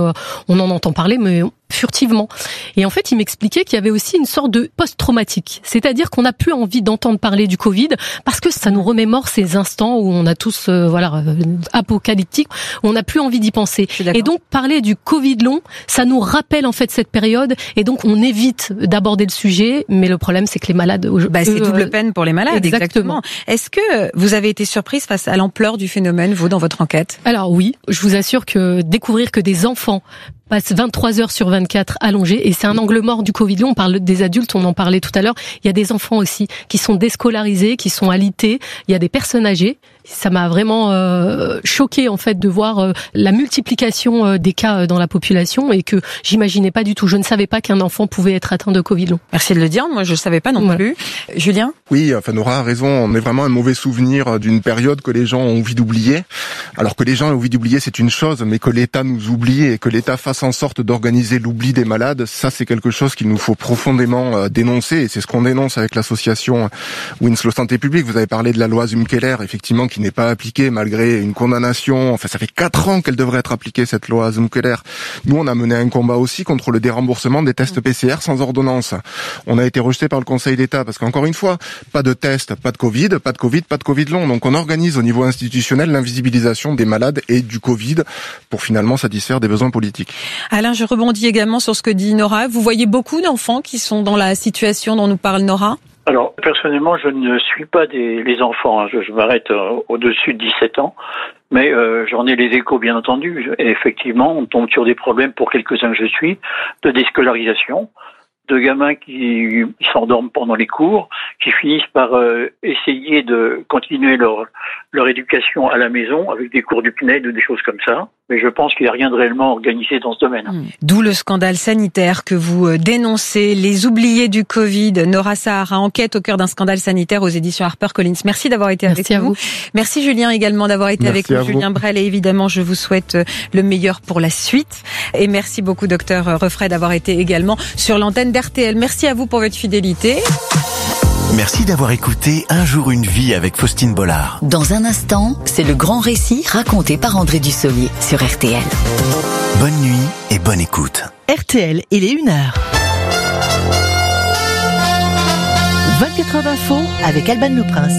on en entend parler, mais furtivement. Et en fait, il m'expliquait qu'il y avait aussi une sorte de post-traumatique. C'est-à-dire qu'on n'a plus envie d'entendre parler du Covid parce que ça nous remémore ces instants où on a tous, apocalyptiques, où on n'a plus envie d'y penser. Et donc, parler du Covid long, ça nous rappelle en fait cette période et donc on évite d'aborder le sujet, mais le problème c'est que les malades... c'est double peine pour les malades, exactement. Est-ce que vous avez été surprise face à l'ampleur du phénomène, vous, dans votre enquête ? Alors oui, je vous assure que découvrir que des enfants passe 23 heures sur 24 allongés, et c'est un angle mort du Covid long. On parle des adultes, on en parlait tout à l'heure. Il y a des enfants aussi qui sont déscolarisés, qui sont alités. Il y a des personnes âgées. Ça m'a vraiment choqué en fait de voir la multiplication des cas dans la population et que j'imaginais pas du tout. Je ne savais pas qu'un enfant pouvait être atteint de Covid long. Merci de le dire. Moi, je savais pas non plus. Julien ? Oui, Nora a raison. On est vraiment un mauvais souvenir d'une période que les gens ont envie d'oublier. Alors que les gens ont envie d'oublier, c'est une chose, mais que l'État nous oublie et que l'État fasse en sorte d'organiser l'oubli des malades, ça c'est quelque chose qu'il nous faut profondément dénoncer. Et c'est ce qu'on dénonce avec l'association Winslow Santé Publique. Vous avez parlé de la loi Zumkeller, effectivement, qui n'est pas appliquée malgré une condamnation. Enfin, ça fait 4 ans qu'elle devrait être appliquée, cette loi Zumkeller. Nous, on a mené un combat aussi contre le déremboursement des tests PCR sans ordonnance. On a été rejeté par le Conseil d'État parce qu'encore une fois, pas de tests, pas de Covid, pas de Covid, pas de Covid long. Donc on organise au niveau institutionnel l'invisibilisation des malades et du Covid pour finalement satisfaire des besoins politiques. Alain, je rebondis également sur ce que dit Nora. Vous voyez beaucoup d'enfants qui sont dans la situation dont nous parle Nora ? Alors, personnellement, je ne suis pas les enfants. Je m'arrête au-dessus de 17 ans. Mais j'en ai les échos, bien entendu. Et effectivement, on tombe sur des problèmes pour quelques-uns que je suis, de déscolarisation, de gamins qui s'endorment pendant les cours, qui finissent par essayer de continuer leur éducation à la maison avec des cours du CNED ou des choses comme ça. Mais je pense qu'il n'y a rien de réellement organisé dans ce domaine. D'où le scandale sanitaire que vous dénoncez, les oubliés du Covid. Nora Sahara, enquête au cœur d'un scandale sanitaire aux éditions HarperCollins. Merci d'avoir été avec nous. Merci Julien également d'avoir été avec nous. Julien Brel, et évidemment, je vous souhaite le meilleur pour la suite. Et merci beaucoup, docteur Refray, d'avoir été également sur l'antenne d'RTL. Merci à vous pour votre fidélité. Merci d'avoir écouté Un jour une vie avec Faustine Bollard. Dans un instant, c'est le grand récit raconté par André Dussolier sur RTL. Bonne nuit et bonne écoute. RTL, il est 1h. 24 heures d'info avec Alban Le Prince.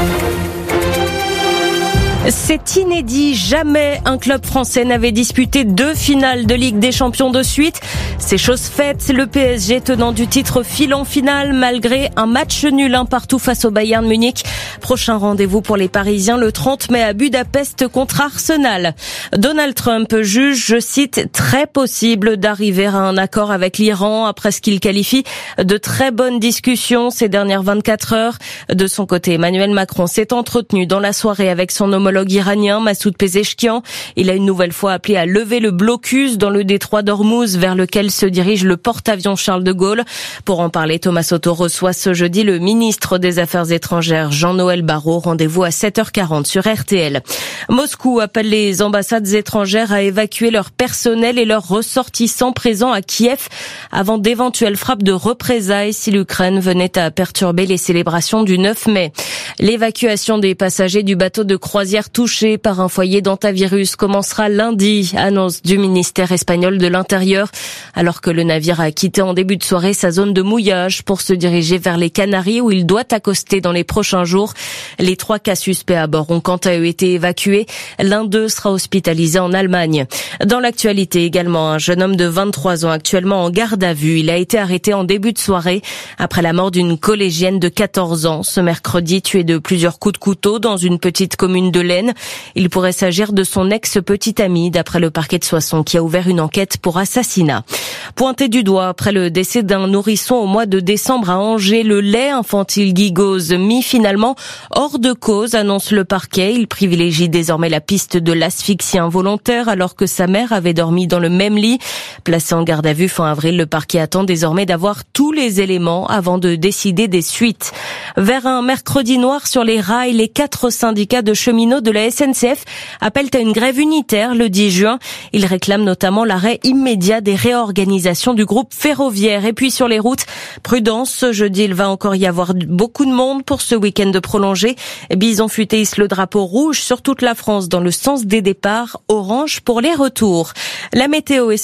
C'est inédit, jamais un club français n'avait disputé 2 finales de Ligue des Champions de suite. C'est chose faite, le PSG tenant du titre file en finale malgré un match nul 1 partout face au Bayern Munich. Prochain rendez-vous pour les Parisiens le 30 mai à Budapest contre Arsenal. Donald Trump juge, je cite, très possible d'arriver à un accord avec l'Iran après ce qu'il qualifie de très bonnes discussions ces dernières 24 heures. De son côté, Emmanuel Macron s'est entretenu dans la soirée avec son homologue iranien Massoud Pezeshkian. Il a une nouvelle fois appelé à lever le blocus dans le détroit d'Ormuz vers lequel se dirige le porte-avions Charles de Gaulle. Pour en parler, Thomas Soto reçoit ce jeudi le ministre des Affaires étrangères Jean-Noël Barrot. Rendez-vous à 7h40 sur RTL. Moscou appelle les ambassades étrangères à évacuer leur personnel et leurs ressortissants présents à Kiev avant d'éventuelles frappes de représailles si l'Ukraine venait à perturber les célébrations du 9 mai. L'évacuation des passagers du bateau de croisière touché par un foyer d'hantavirus commencera lundi, annonce du ministère espagnol de l'Intérieur, alors que le navire a quitté en début de soirée sa zone de mouillage pour se diriger vers les Canaries où il doit accoster dans les prochains jours. Les 3 cas suspects à bord ont quant à eux été évacués. L'un d'eux sera hospitalisé en Allemagne. Dans l'actualité également, un jeune homme de 23 ans actuellement en garde à vue. Il a été arrêté en début de soirée après la mort d'une collégienne de 14 ans. Ce mercredi, tué de plusieurs coups de couteau dans une petite commune de l'Aisne. Il pourrait s'agir de son ex-petit ami, d'après le parquet de Soissons, qui a ouvert une enquête pour assassinat. Pointé du doigt après le décès d'un nourrisson au mois de décembre à Angers, le lait infantile Gigose mis finalement hors de cause, annonce le parquet. Il privilégie désormais la piste de l'asphyxie involontaire alors que sa mère avait dormi dans le même lit. Placé en garde à vue fin avril, le parquet attend désormais d'avoir tous les éléments avant de décider des suites. Vers un mercredi noir sur les rails, les 4 syndicats de cheminots de la SNCF appellent à une grève unitaire le 10 juin. Ils réclament notamment l'arrêt immédiat des réorganisations du groupe ferroviaire. Et puis sur les routes, prudence, ce jeudi il va encore y avoir beaucoup de monde pour ce week-end prolongé. Bison Futé hisse le drapeau rouge sur toute la France dans le sens des départs, orange pour les retours. La météo est